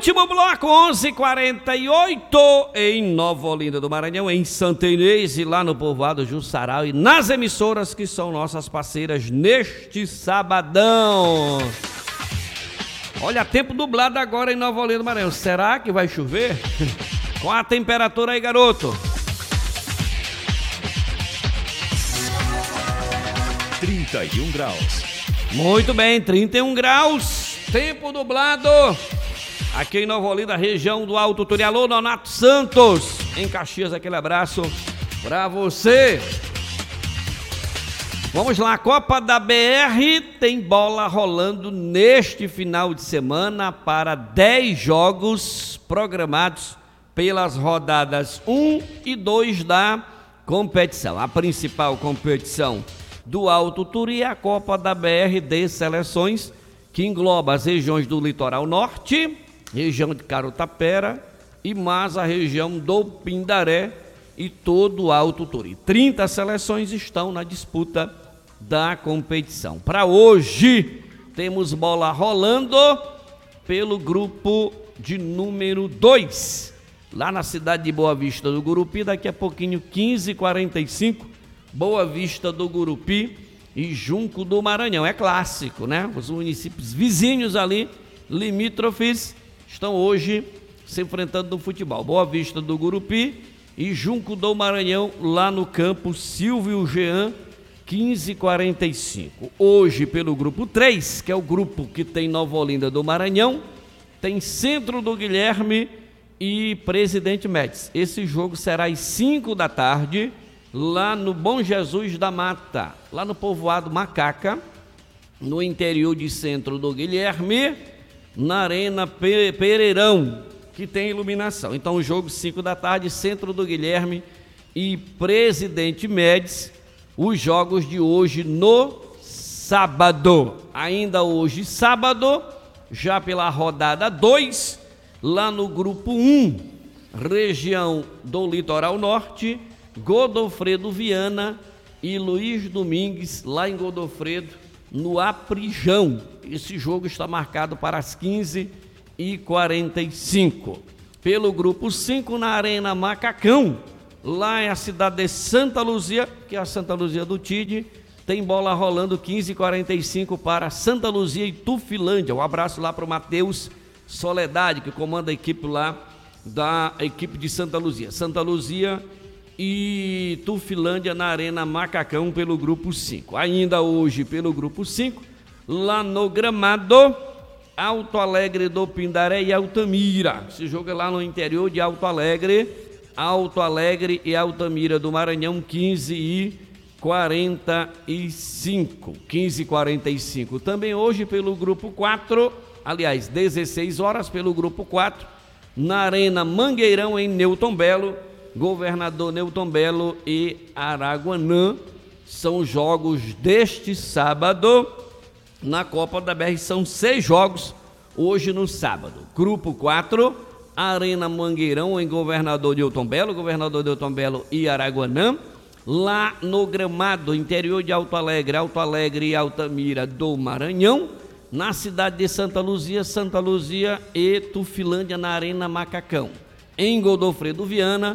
Último bloco, 11h48, em Nova Olinda do Maranhão, em Santa Inês e lá no povoado Jussarau e nas emissoras que são nossas parceiras neste sabadão. Olha, tempo nublado agora em Nova Olinda do Maranhão. Será que vai chover? Qual a temperatura aí, garoto? 31 graus. Muito bem, 31 graus, tempo nublado. Aqui em Nova Olinda, região do Alto Turi. Alô, Nonato Santos, em Caxias, aquele abraço pra você. Vamos lá, a Copa da BR tem bola rolando neste final de semana para 10 jogos programados pelas rodadas 1 e 2 da competição. A principal competição do Alto Turi é a Copa da BR de Seleções, que engloba as regiões do Litoral Norte, região de Carutapera e mais a região do Pindaré e todo o Alto Turi. 30 seleções estão na disputa da competição. Para hoje, temos bola rolando pelo grupo de número 2, lá na cidade de Boa Vista do Gurupi, daqui a pouquinho, 15h45, Boa Vista do Gurupi e Junco do Maranhão. É clássico, né? Os municípios vizinhos ali, limítrofes, estão hoje se enfrentando no futebol. Boa Vista do Gurupi e Junco do Maranhão, lá no campo Silvio Jean, 15h45. Hoje, pelo grupo 3, que é o grupo que tem Nova Olinda do Maranhão, tem Centro do Guilherme e Presidente Médici. Esse jogo será às 5 da tarde, lá no Bom Jesus da Mata, lá no povoado Macaca, no interior de Centro do Guilherme, na Arena Pereirão, que tem iluminação. Então o jogo 5 da tarde, Centro do Guilherme e Presidente Médici, os jogos de hoje no sábado. Ainda hoje, sábado, já pela rodada 2, lá no grupo 1, região do Litoral Norte, Godofredo Viana e Luiz Domingues, lá em Godofredo, no Aprijão. Esse jogo está marcado para as 15h45. Pelo grupo 5, na Arena Macacão, lá é a cidade de Santa Luzia, que é a Santa Luzia do Tide, tem bola rolando 15h45 para Santa Luzia e Tufilândia. Um abraço lá para o Matheus Soledade, que comanda a equipe lá da equipe de Santa Luzia. Santa Luzia e Tufilândia na Arena Macacão pelo grupo 5. Ainda hoje pelo grupo 5, lá no gramado, Alto Alegre do Pindaré e Altamira. Esse jogo é lá no interior de Alto Alegre e Altamira do Maranhão, 15h45. 15h45. Também hoje pelo grupo 4, aliás, 16 horas pelo grupo 4, na Arena Mangueirão em Newton Belo, Governador Newton Belo e Araguanã. São jogos deste sábado na Copa da BR. São 6 jogos hoje no sábado. Grupo 4, Arena Mangueirão em Governador Newton Belo e Araguanã. Lá no gramado, interior de Alto Alegre e Altamira do Maranhão. Na cidade de Santa Luzia e Tufilândia na Arena Macacão. Em Godofredo Viana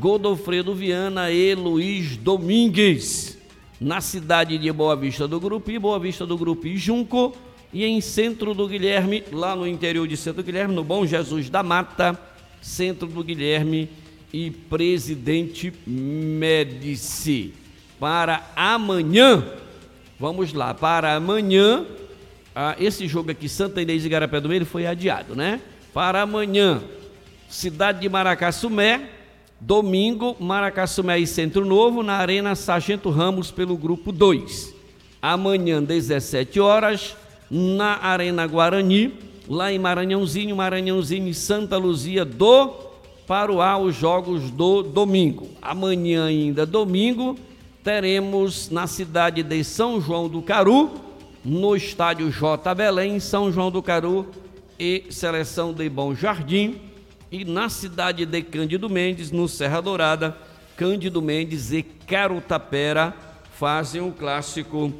e Luiz Domingues, na cidade de Boa Vista do Gurupi e Junco, e em Centro do Guilherme, lá no interior de Centro do Guilherme, no Bom Jesus da Mata, Centro do Guilherme e Presidente Médici. Para amanhã, vamos lá, para amanhã, esse jogo aqui, Santa Inês e Igarapé do Meio, foi adiado, né? Para amanhã, cidade de Maracassumé, domingo, Maracassumé e Centro Novo, na Arena Sargento Ramos, pelo grupo 2. Amanhã, 17 horas, na Arena Guarani, lá em Maranhãozinho e Santa Luzia do Paruá, os jogos do domingo. Amanhã, ainda domingo, teremos na cidade de São João do Caru, no estádio J. Belém, São João do Caru e Seleção de Bom Jardim. E na cidade de Cândido Mendes, no Serra Dourada, Cândido Mendes e Carutapera fazem o clássico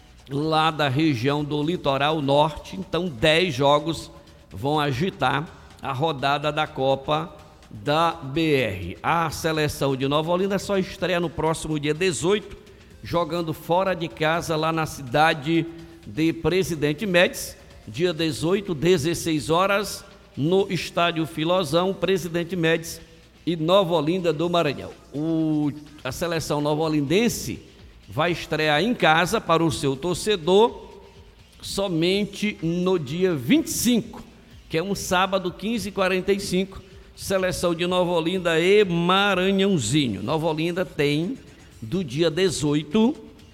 lá da região do Litoral Norte. Então 10 jogos vão agitar a rodada da Copa da BR. A seleção de Nova Olinda só estreia no próximo dia 18, jogando fora de casa lá na cidade de Presidente Médici, dia 18, 16 horas, no estádio Filosão, Presidente Médici e Nova Olinda do Maranhão. A seleção nova-olindense vai estrear em casa para o seu torcedor somente no dia 25, que é um sábado, 15h45, seleção de Nova Olinda e Maranhãozinho. Nova Olinda tem, do dia 18,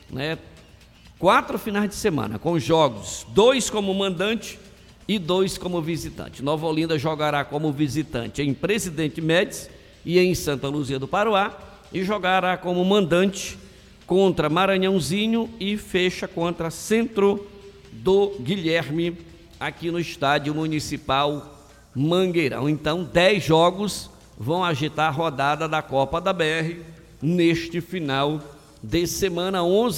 4 finais de semana, com jogos, 2 como mandante e 2 como visitante. Nova Olinda jogará como visitante em Presidente Médici e em Santa Luzia do Paruá, e jogará como mandante contra Maranhãozinho e fecha contra Centro do Guilherme, aqui no Estádio Municipal Mangueirão. Então, 10 jogos vão agitar a rodada da Copa da BR neste final de semana,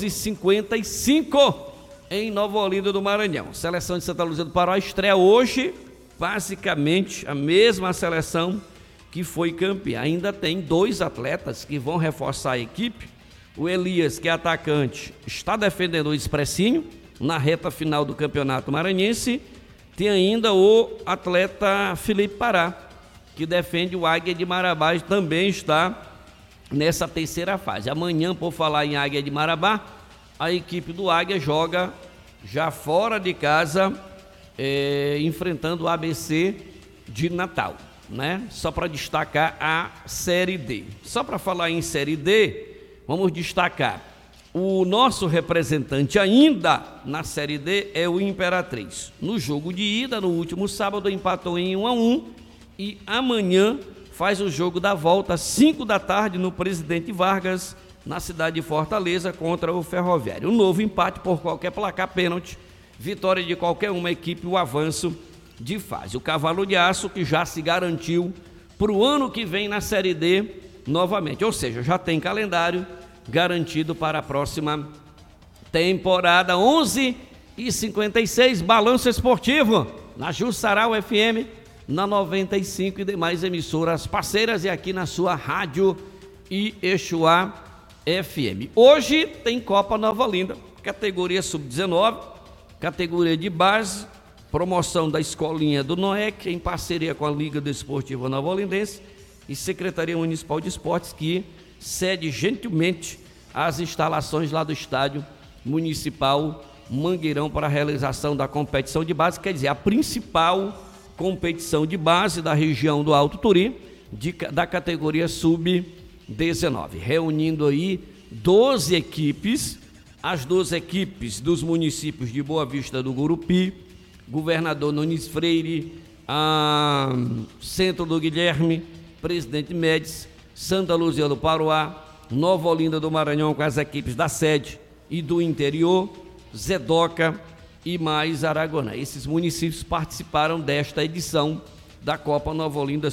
11h55, em Nova Olinda do Maranhão. Seleção de Santa Luzia do Paruá estreia hoje, basicamente a mesma seleção que foi campeã. Ainda tem 2 atletas que vão reforçar a equipe. O Elias, que é atacante, está defendendo o Expressinho na reta final do Campeonato Maranhense. Tem ainda o atleta Felipe Pará, que defende o Águia de Marabá, também está nessa terceira fase. Amanhã, por falar em Águia de Marabá, a equipe do Águia joga já fora de casa, enfrentando o ABC de Natal, Só para destacar a Série D. Só para falar em Série D, vamos destacar o nosso representante ainda na Série D é o Imperatriz. No jogo de ida, no último sábado, empatou em 1-1 e amanhã faz o jogo da volta às 5 da tarde no Presidente Vargas, na cidade de Fortaleza, contra o Ferroviário. Um novo empate por qualquer placar, pênalti, vitória de qualquer uma equipe, o avanço de fase. O Cavalo de Aço, que já se garantiu para o ano que vem na Série D novamente, ou seja, já tem calendário garantido para a próxima temporada. 11h56, Balanço Esportivo na Jussaral FM, na 95 e demais emissoras parceiras, e aqui na sua rádio Iexuá FM. Hoje tem Copa Nova Olinda, categoria sub-19, categoria de base, promoção da Escolinha do Noec, em parceria com a Liga Desportiva Nova Olindense e Secretaria Municipal de Esportes, que cede gentilmente as instalações lá do Estádio Municipal Mangueirão para a realização da competição de base, quer dizer, a principal competição de base da região do Alto Turi, da categoria sub-19, reunindo aí 12 equipes, as 12 equipes dos municípios de Boa Vista do Gurupi, Governador Nunes Freire, Centro do Guilherme, Presidente Médici, Santa Luzia do Paruá, Nova Olinda do Maranhão, com as equipes da sede e do interior, Zedoca e mais Aragoná. Esses municípios participaram desta edição da Copa Nova Olinda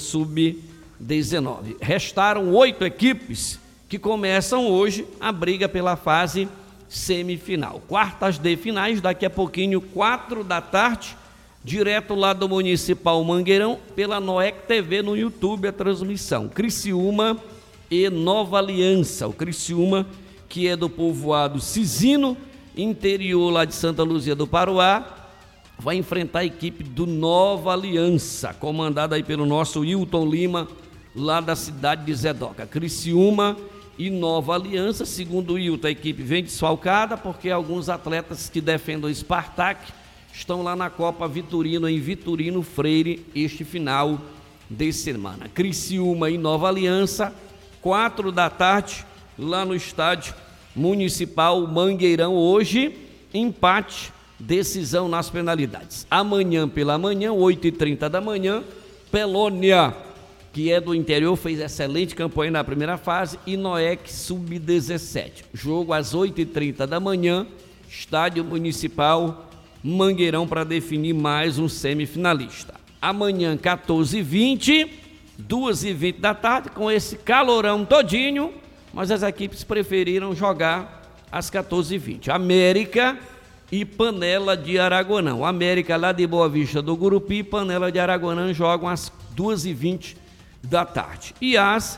Sub-19. Restaram 8 equipes que começam hoje a briga pela fase semifinal. Quartas de finais, daqui a pouquinho, 4 da tarde, direto lá do Municipal Mangueirão, pela Noec TV no YouTube, a transmissão. Criciúma e Nova Aliança. O Criciúma, que é do povoado Cisino, interior lá de Santa Luzia do Paruá, vai enfrentar a equipe do Nova Aliança, comandada aí pelo nosso Hilton Lima, lá da cidade de Zedoca. Criciúma e Nova Aliança, segundo o Hilton, a equipe vem desfalcada, porque alguns atletas que defendem o Spartak estão lá na Copa Vitorino, em Vitorino Freire, este final de semana. Criciúma e Nova Aliança, 4 da tarde, lá no Estádio Municipal Mangueirão. Hoje, empate, decisão nas penalidades. Amanhã pela manhã, 8h30 da manhã, Pelônia, que é do interior, fez excelente campanha na primeira fase, e Noec Sub-17. Jogo às 8h30 da manhã, Estádio Municipal Mangueirão, para definir mais um semifinalista. Amanhã, 14h20, 2h20 da tarde, com esse calorão todinho, mas as equipes preferiram jogar às 14h20. América e Panela de Araguanã. O América lá de Boa Vista do Gurupi e Panela de Araguanã jogam às 2h20 da tarde. E às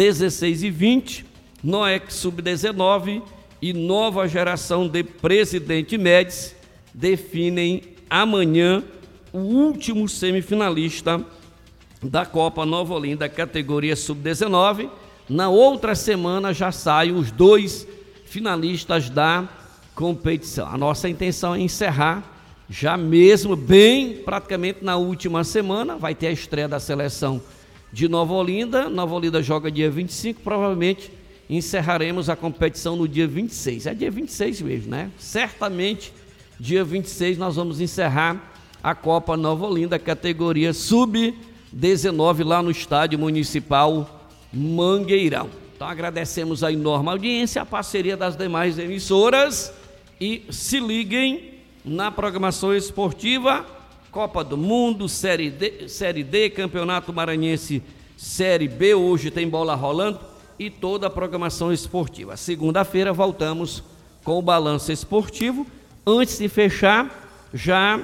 16h20, Noex Sub-19 e Nova Geração de Presidente Médici definem amanhã o último semifinalista da Copa Nova Olinda, categoria Sub-19. Na outra semana já saem os 2 finalistas da competição. A nossa intenção é encerrar já mesmo bem praticamente na última semana. Vai ter a estreia da seleção de Nova Olinda. Nova Olinda joga dia 25, provavelmente encerraremos a competição no dia 26. É dia 26 mesmo, né? Certamente, dia 26, nós vamos encerrar a Copa Nova Olinda, categoria Sub-19, lá no Estádio Municipal Mangueirão. Então, agradecemos a enorme audiência, a parceria das demais emissoras e se liguem na programação esportiva, Copa do Mundo, Série D, Campeonato Maranhense, Série B, hoje tem bola rolando, e toda a programação esportiva. Segunda-feira voltamos com o balanço esportivo. Antes de fechar, já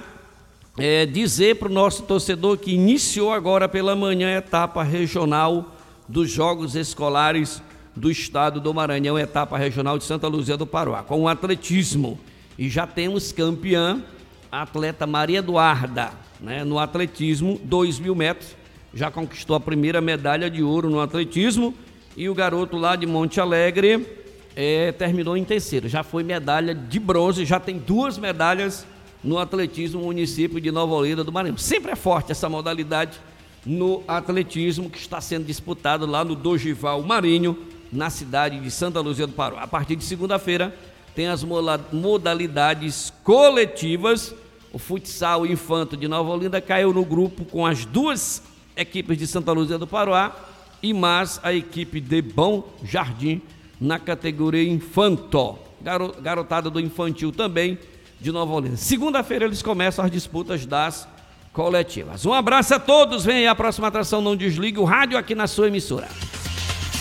dizer para o nosso torcedor que iniciou agora pela manhã a etapa regional dos Jogos Escolares do Estado do Maranhão, etapa regional de Santa Luzia do Paruá, com o atletismo. E já temos campeã, a atleta Maria Eduarda, né, no atletismo, 2.000 metros, já conquistou a primeira medalha de ouro no atletismo. E o garoto lá de Monte Alegre terminou em terceiro, já foi medalha de bronze, já tem 2 medalhas no atletismo, município de Nova Olinda do Maranhão. Sempre é forte essa modalidade no atletismo, que está sendo disputado lá no Dogival Marinho, na cidade de Santa Luzia do Paruá. A partir de segunda-feira tem as modalidades coletivas. O futsal infanto de Nova Olinda caiu no grupo com as 2 equipes de Santa Luzia do Paruá e mais a equipe de Bom Jardim na categoria infanto. Garotada do infantil também de Nova Olinda. Segunda-feira eles começam as disputas das coletivas. Um abraço a todos, vem aí a próxima atração, não desligue o rádio aqui na sua emissora.